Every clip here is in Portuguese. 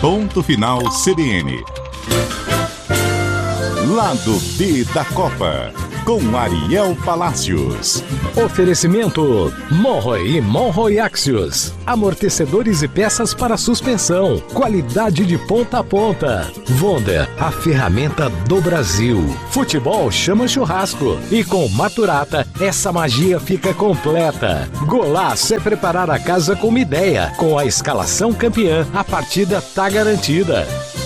Ponto Final CBN. Lado B da Copa, com Ariel Palacios. Oferecimento Monroe e Monroe Axios. Amortecedores e peças para suspensão. Qualidade de ponta a ponta. Wonder, a ferramenta do Brasil. Futebol chama churrasco. E com Maturata, essa magia fica completa. Golaço é preparar a casa com uma ideia. Com a escalação campeã, a partida tá garantida.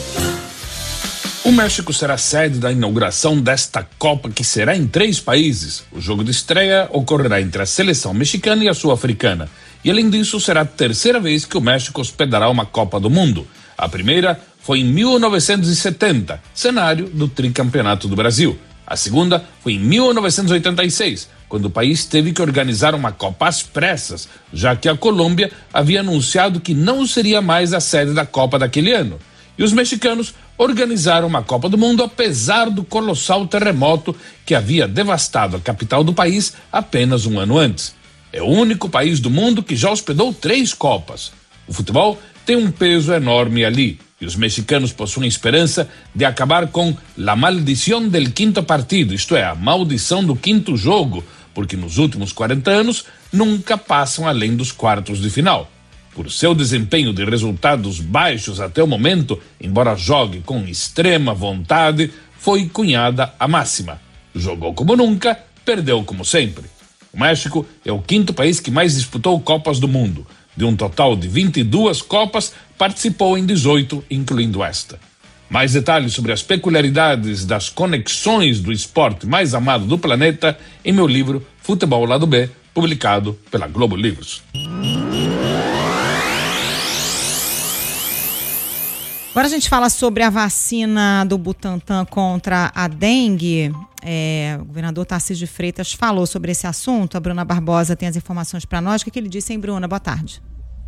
O México será sede da inauguração desta Copa, que será em 3 países. O jogo de estreia ocorrerá entre a seleção mexicana e a sul-africana. E além disso, será a 3ª vez que o México hospedará uma Copa do Mundo. A primeira foi em 1970, cenário do tricampeonato do Brasil. A segunda foi em 1986, quando o país teve que organizar uma Copa às pressas, já que a Colômbia havia anunciado que não seria mais a sede da Copa daquele ano. E os mexicanos organizaram uma Copa do Mundo apesar do colossal terremoto que havia devastado a capital do país apenas um ano antes. É o único país do mundo que já hospedou 3 Copas. O futebol tem um peso enorme ali e os mexicanos possuem esperança de acabar com la maldición del quinto partido, isto é, a maldição do 5º jogo, porque nos últimos 40 anos nunca passam além dos quartos de final. Por seu desempenho de resultados baixos até o momento, embora jogue com extrema vontade, foi cunhada a máxima. Jogou como nunca, perdeu como sempre. O México é o 5º país que mais disputou Copas do Mundo. De um total de 22 Copas, participou em 18, incluindo esta. Mais detalhes sobre as peculiaridades das conexões do esporte mais amado do planeta em meu livro Futebol Lado B, publicado pela Globo Livros. Agora a gente fala sobre a vacina do Butantan contra a dengue. O governador Tarcísio de Freitas falou sobre esse assunto. A Bruna Barbosa tem as informações para nós. O que ele disse, hein, Bruna? Boa tarde.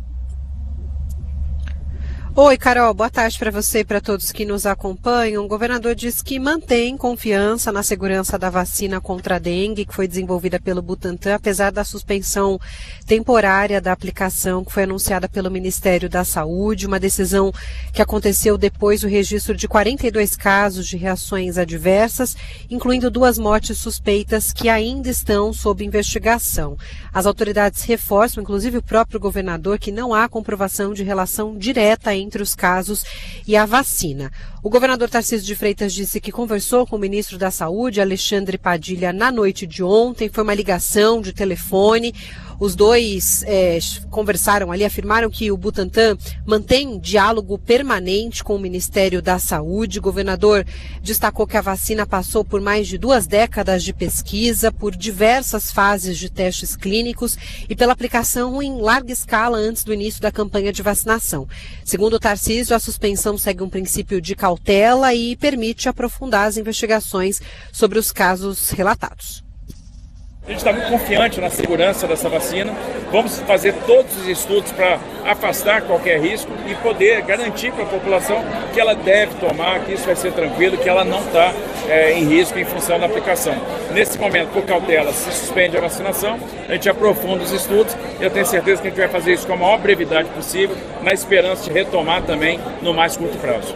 Oi, Carol, boa tarde para você e para todos que nos acompanham. O governador diz que mantém confiança na segurança da vacina contra a dengue, que foi desenvolvida pelo Butantan, apesar da suspensão temporária da aplicação que foi anunciada pelo Ministério da Saúde, uma decisão que aconteceu depois do registro de 42 casos de reações adversas, incluindo 2 mortes suspeitas que ainda estão sob investigação. As autoridades reforçam, inclusive o próprio governador, que não há comprovação de relação direta entre os casos e a vacina. O governador Tarcísio de Freitas disse que conversou com o ministro da Saúde, Alexandre Padilha, na noite de ontem. Foi uma ligação de telefone. Os dois conversaram ali, afirmaram que o Butantan mantém diálogo permanente com o Ministério da Saúde. O governador destacou que a vacina passou por mais de 2 décadas de pesquisa, por diversas fases de testes clínicos e pela aplicação em larga escala antes do início da campanha de vacinação. Segundo o Tarcísio, a suspensão segue um princípio de cautela e permite aprofundar as investigações sobre os casos relatados. A gente está muito confiante na segurança dessa vacina. Vamos fazer todos os estudos para afastar qualquer risco e poder garantir para a população que ela deve tomar, que isso vai ser tranquilo, que ela não está em risco em função da aplicação. Nesse momento, por cautela, se suspende a vacinação, a gente aprofunda os estudos e eu tenho certeza que a gente vai fazer isso com a maior brevidade possível, na esperança de retomar também no mais curto prazo.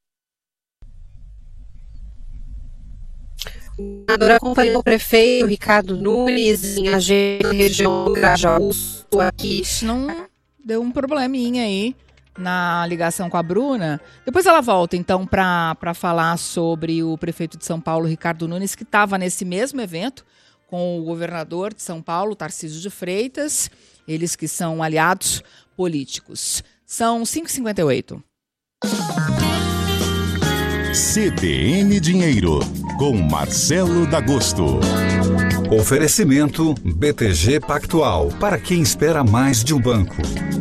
O governador acompanhou o prefeito Ricardo Nunes em agenda região Grajaú, aqui. Não deu um probleminha aí na ligação com a Bruna. Depois ela volta, então, para falar sobre o prefeito de São Paulo, Ricardo Nunes, que estava nesse mesmo evento com o governador de São Paulo, Tarcísio de Freitas, eles que são aliados políticos. São 5h58. CBN Dinheiro, com Marcelo D'Agosto. Oferecimento BTG Pactual, para quem espera mais de um banco.